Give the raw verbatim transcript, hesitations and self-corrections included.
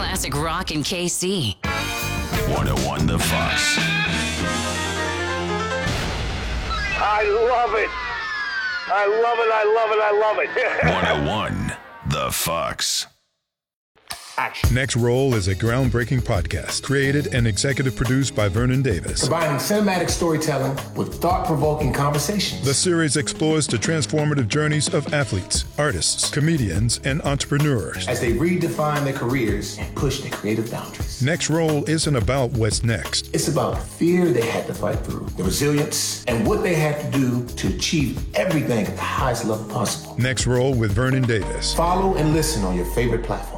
classic rock in K C. one oh one The Fox. I love it. I love it. I love it. I love it. one oh one The Fox. Action. Next Roll is a groundbreaking podcast created and executive produced by Vernon Davis. Combining cinematic storytelling with thought-provoking conversations. The series explores the transformative journeys of athletes, artists, comedians, and entrepreneurs as they redefine their careers and push their creative boundaries. Next Roll isn't about what's next. It's about the fear they had to fight through, the resilience, and what they had to do to achieve everything at the highest level possible. Next Roll with Vernon Davis. Follow and listen on your favorite platform.